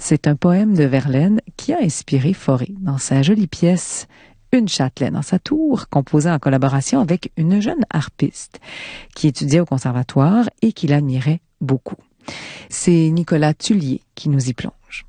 C'est un poème de Verlaine qui a inspiré Fauré dans sa jolie pièce Une châtelaine en sa tour, composée en collaboration avec une jeune harpiste qui étudiait au conservatoire et qui l'admirait beaucoup. C'est Nicolas Tullier qui nous y plonge.